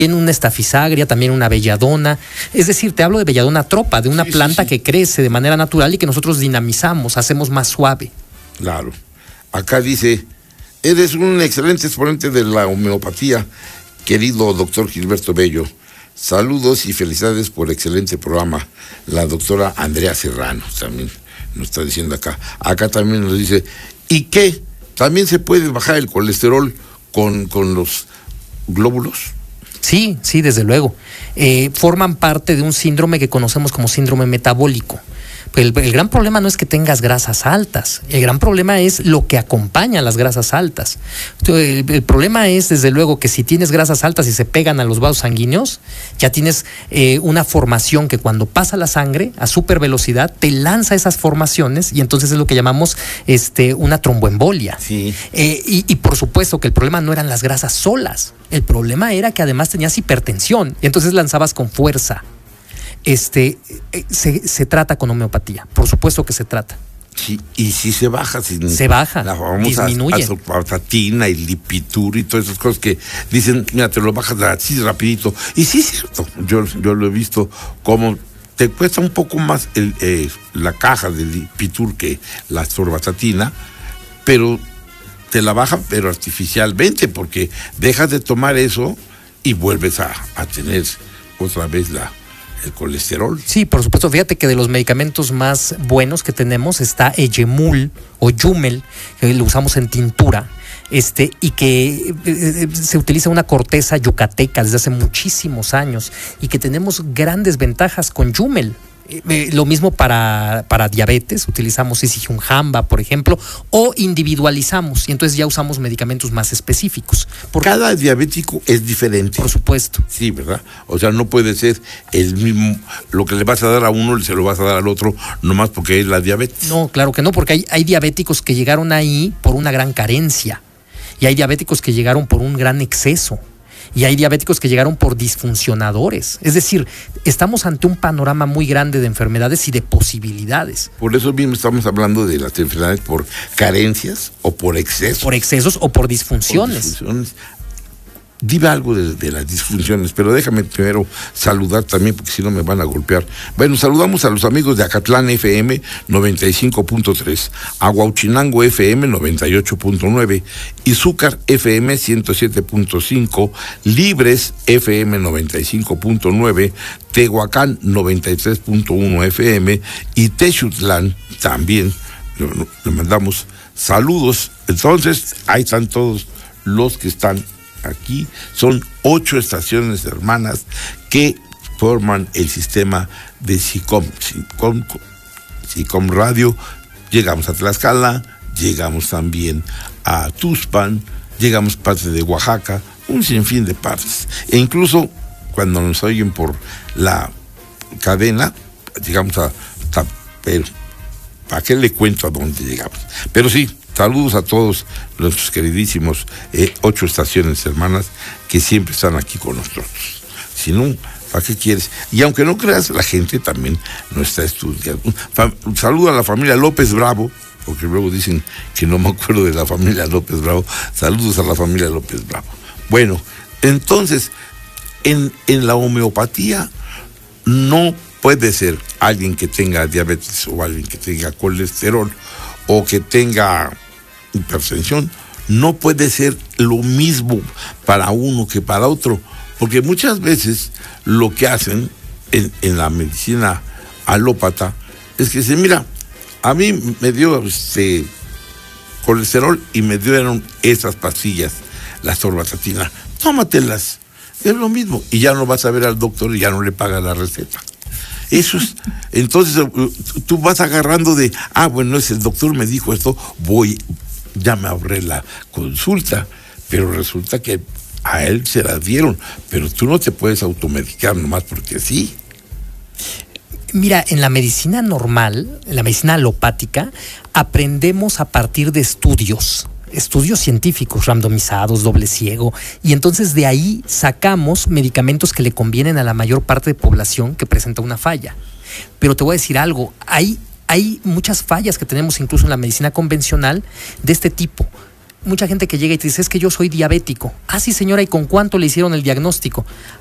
También una estafisagria, también una belladona. Es decir, te hablo de belladona tropa, de una planta que crece de manera natural y que nosotros dinamizamos, hacemos más suave. Claro. Acá dice, eres un excelente exponente de la homeopatía, querido doctor Gilberto Bello. Saludos y felicidades por el excelente programa. La doctora Andrea Serrano también nos está diciendo acá. Acá también nos dice, ¿y qué? ¿También se puede bajar el colesterol con los glóbulos? Sí, desde luego. Forman parte de un síndrome que conocemos como síndrome metabólico. El gran problema no es que tengas grasas altas, el gran problema es lo que acompaña a las grasas altas. El problema es, desde luego, que si tienes grasas altas y se pegan a los vasos sanguíneos, ya tienes una formación que cuando pasa la sangre a super velocidad te lanza esas formaciones y entonces es lo que llamamos una tromboembolia. Sí. Y por supuesto que el problema no eran las grasas solas, el problema era que además tenías hipertensión y entonces lanzabas con fuerza. Se trata con homeopatía, por supuesto que se trata. Sí, y si se baja, se baja, la famosa disminuye. Atorvastatina y Lipitor y todas esas cosas que dicen, mira, te lo bajas así rapidito. Y sí es cierto, yo lo he visto como te cuesta un poco más la caja de Lipitor que la atorvastatina, pero te la bajan, pero artificialmente, porque dejas de tomar eso y vuelves a tener otra vez el colesterol. Sí, por supuesto. Fíjate que de los medicamentos más buenos que tenemos está Eyemul o Yumel, que lo usamos en tintura, y que se utiliza una corteza yucateca desde hace muchísimos años y que tenemos grandes ventajas con Yumel. Lo mismo para diabetes, utilizamos Isijunjamba, por ejemplo, o individualizamos y entonces ya usamos medicamentos más específicos. Cada diabético es diferente. Por supuesto. Sí, ¿verdad? O sea, no puede ser el mismo, lo que le vas a dar a uno se lo vas a dar al otro, nomás porque es la diabetes. No, claro que no, porque hay diabéticos que llegaron ahí por una gran carencia y hay diabéticos que llegaron por un gran exceso. Y hay diabéticos que llegaron por disfuncionadores. Es decir, estamos ante un panorama muy grande de enfermedades y de posibilidades. Por eso mismo estamos hablando de las enfermedades por carencias o por excesos. Por excesos o por disfunciones. Dime algo de las disfunciones, pero déjame primero saludar también, porque si no me van a golpear. Bueno, saludamos a los amigos de Acatlán FM 95.3, Aguauchinango FM 98.9, Izúcar FM 107.5, Libres FM 95.9, Tehuacán 93.1 FM y Texutlán también. Le mandamos saludos. Entonces, ahí están todos los que están aquí. Son 8 estaciones hermanas que forman el sistema de SICOM Radio. Llegamos a Tlaxcala, llegamos también a Tuxpan, llegamos parte de Oaxaca, un sinfín de partes. E incluso cuando nos oyen por la cadena, llegamos a Pero, ¿para qué le cuento a dónde llegamos? Pero sí, saludos a todos nuestros queridísimos 8 estaciones hermanas que siempre están aquí con nosotros. Si no, ¿para qué quieres? Y aunque no creas, la gente también no está estudiando. Un saludo a la familia López Bravo, porque luego dicen que no me acuerdo de la familia López Bravo. Saludos a la familia López Bravo. Bueno, entonces, en la homeopatía no puede ser alguien que tenga diabetes o alguien que tenga colesterol o que tenga hipertensión, no puede ser lo mismo para uno que para otro, porque muchas veces lo que hacen en la medicina alópata es que dicen, mira, a mí me dio colesterol y me dieron esas pastillas, la atorvastatina, tómatelas, es lo mismo, y ya no vas a ver al doctor y ya no le paga la receta. Eso es, entonces tú vas agarrando de, bueno, el doctor me dijo esto, ya me ahorré la consulta, pero resulta que a él se la dieron, pero tú no te puedes automedicar nomás porque sí. Mira, en la medicina normal, en la medicina alopática, aprendemos a partir de estudios científicos, randomizados, doble ciego, y entonces de ahí sacamos medicamentos que le convienen a la mayor parte de población que presenta una falla. Pero te voy a decir algo, hay muchas fallas que tenemos incluso en la medicina convencional de este tipo. mucha gente que llega y te dice, es que yo soy diabético. Ah, sí, señora, ¿y con cuánto le hicieron el diagnóstico?